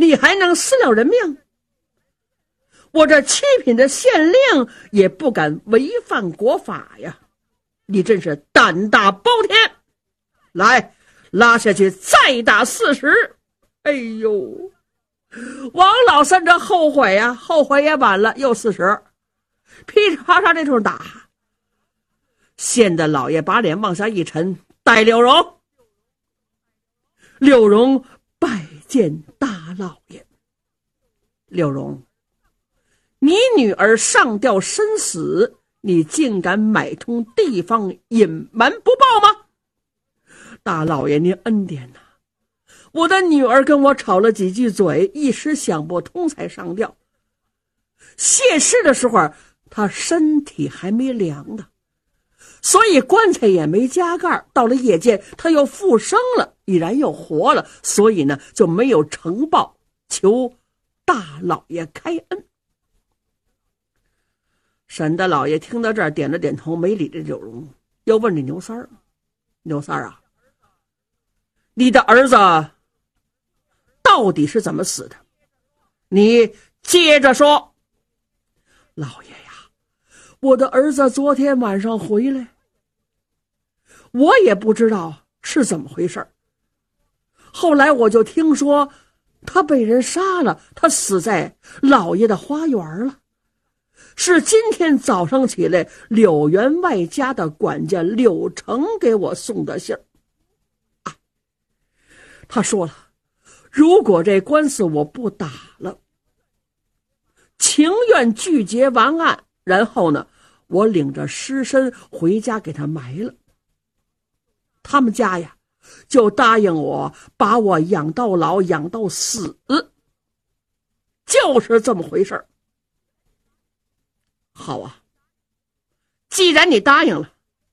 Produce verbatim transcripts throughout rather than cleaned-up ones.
你还能失了人命？我这七品的县令也不敢违反国法呀！你真是胆大包天！来，拉下去再打四十！哎呦，王老三这后悔呀、啊，后悔也晚了，又四十，噼里啪嚓这通打。县的老爷把脸往下一沉，带柳荣。柳荣拜见大老爷。柳荣，你女儿上吊身死，你竟敢买通地方隐瞒不报吗？大老爷您恩典呐、啊！我的女儿跟我吵了几句嘴，一时想不通才上吊。谢尸的时候她身体还没凉呢，所以棺材也没加盖，到了夜间她又复生了，已然又活了，所以呢就没有呈报，求大老爷开恩。沈大老爷听到这儿点了点头，没理这柳荣，又问这牛三儿：“牛三儿啊，你的儿子到底是怎么死的？你接着说。”老爷呀，我的儿子昨天晚上回来，我也不知道是怎么回事，后来我就听说他被人杀了，他死在老爷的花园了。是今天早上起来，柳员外家的管家柳成给我送的信儿。啊，他说了，如果这官司我不打了，情愿拒绝完案，然后呢，我领着尸身回家给他埋了。他们家呀，就答应我把我养到老，养到死，就是这么回事儿。好啊，既然你答应了，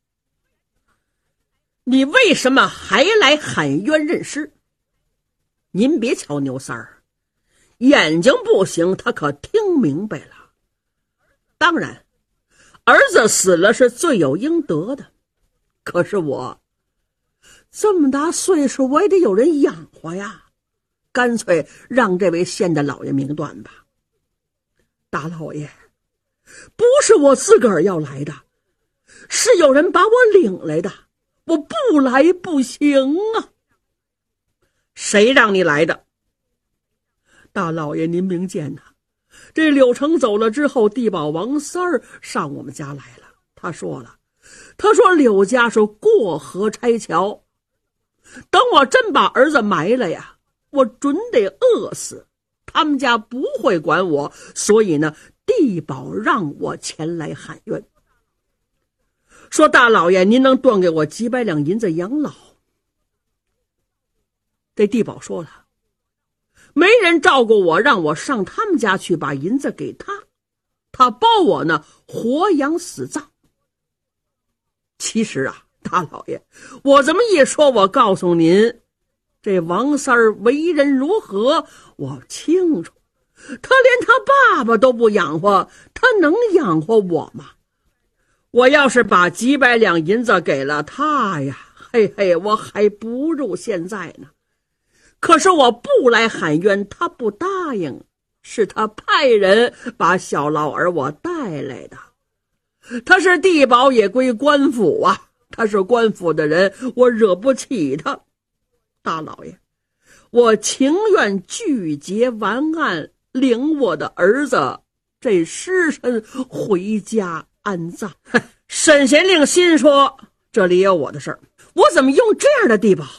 你为什么还来喊冤认尸？您别瞧牛三儿眼睛不行，他可听明白了。当然儿子死了是罪有应得的，可是我这么大岁数，我也得有人养活呀，干脆让这位县的老爷明断吧。大老爷，不是我自个儿要来的，是有人把我领来的，我不来不行啊。谁让你来的？大老爷您明鉴呐、啊，这柳成走了之后，地保王三儿上我们家来了。他说了，他说柳家是过河拆桥，等我真把儿子埋了呀，我准得饿死，他们家不会管我，所以呢，地保让我前来喊冤，说大老爷您能断给我几百两银子养老。这地保说了，没人照顾我，让我上他们家去把银子给他，他包我呢活养死葬。其实啊，大老爷，我这么一说，我告诉您，这王三儿为人如何我清楚，他连他爸爸都不养活，他能养活我吗？我要是把几百两银子给了他呀，嘿嘿，我还不如现在呢。可是我不来喊冤，他不答应，是他派人把小老儿我带来的。他是地保也归官府啊，他是官府的人，我惹不起他。大老爷，我情愿拒绝完案，领我的儿子这尸身回家安葬。沈县令心说，这里有我的事儿，我怎么用这样的地保啊？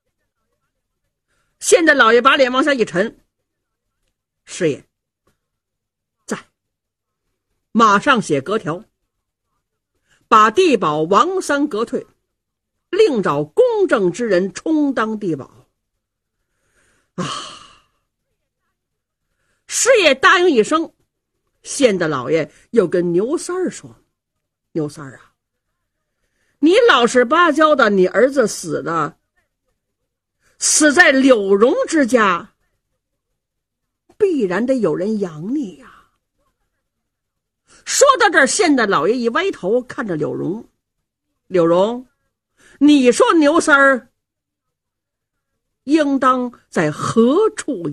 县的老爷把脸往下一沉，师爷在，马上写格条，把地保王三革退，另找公正之人充当地保。啊！师爷答应一声，县的老爷又跟牛三儿说：“牛三儿啊，你老实巴交的，你儿子死了，死在柳荣之家，必然得有人养你呀。”说到这儿，县的老爷一歪头看着柳荣：“柳荣，你说牛三儿应当在何处